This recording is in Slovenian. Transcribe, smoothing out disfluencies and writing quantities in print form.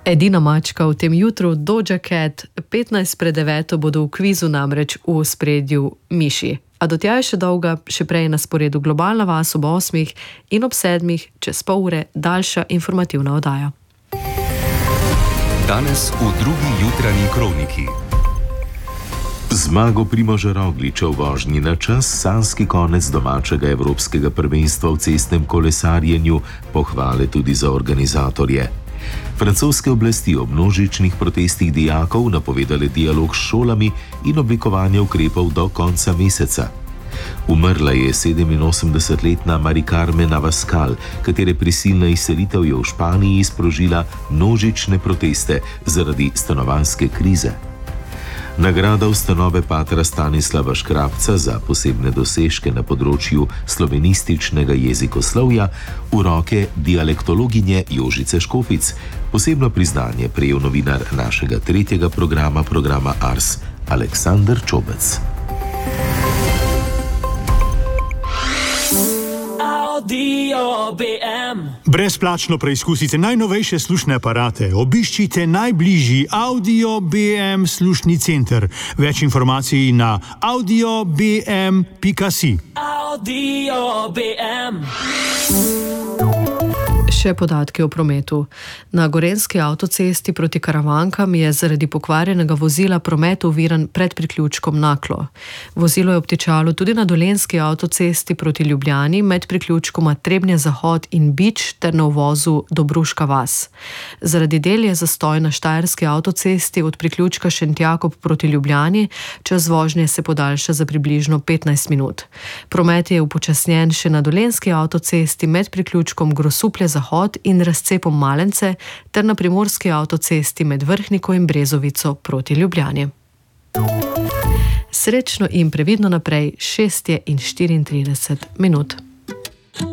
Edina mačka v tem jutru, Doja Cat, 8:55 bodo v kvizu namreč v ospredju miši. A do tja je še dolga, še prej na sporedu Globalna vas ob 8 in ob 7, čez pol ure, daljša informativna oddaja. Danes v drugi jutranji kroniki. Zmago Primoža Rogliča v vožnji na čas, sanjski konec domačega evropskega prvenstva v cestnem kolesarjenju, pohvale tudi za organizatorje. Francoske oblasti ob množičnih protestih dijakov napovedale dialog s šolami in oblikovanje ukrepov do konca meseca. Umrla je 87-letna Mari Carmen Abascal, katere prisilna izselitev je v Španiji sprožila množične proteste zaradi stanovanjske krize. Nagrada ustanove patra Stanislava Škrabca za posebne dosežke na področju slovenističnega jezikoslovja v roke dialektologinje Jožice Škofic. Posebno priznanje prejel novinar našega tretjega programa Ars Aleksander Čobec. Brezplačno preizkusite najnovejše slušne aparate. Obiščite najbližji Audio BM slušni center. Več informacij na audiobm.si. Audio BM. Še podatki o prometu. Na gorenjski avtocesti proti Karavankam je zaradi pokvarjenega vozila promet oviran pred priključkom Naklo. Vozilo je obtičalo tudi na dolenjski avtocesti proti Ljubljani med priključkoma Trebnje Zahod in Bič ter na uvozu Dobruška vas. Zaradi del je zastoj na štajerski avtocesti od priključka Šentjakob proti Ljubljani, čas vožnje se podaljša za približno 15 minut. Promet je upočasnjen še na dolenjski avtocesti med priključkom Grosuplje Zahod in razcepom Malence ter na primorski avtocesti med Vrhniko in Brezovico proti Ljubljani. Srečno in previdno naprej, 6:34.